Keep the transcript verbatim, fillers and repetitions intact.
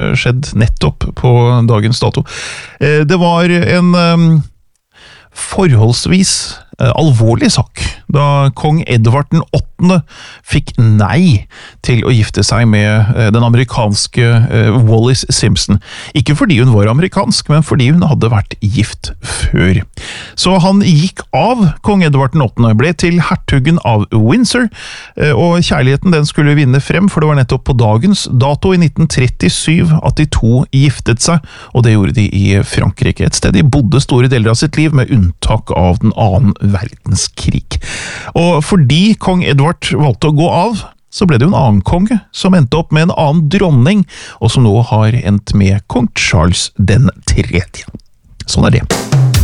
skjedd nettopp på dagens dato. Det var en forholdsvis alvorlig sak, da kong Edvard den åttende fikk nei til å gifte seg med den amerikanske Wallis Simpson. Ikke fordi hun var amerikansk, men fordi hun hadde vært gift før. Så han gikk av kong Edvard den åttende, ble til hertugen av Windsor, og kjærligheten den skulle vinne frem, for det var nettopp på dagens dato i nitten trettisju at de to giftet seg, og det gjorde de i Frankrike, et sted de bodde store deler av sitt liv, med unntak av den annen verdenskrig. Og fordi kong Edvard valgte å gå av, så ble det jo en annen konge som endte opp med en annen dronning, og som nå har endt med kong Charles den tredje. Sånn er det.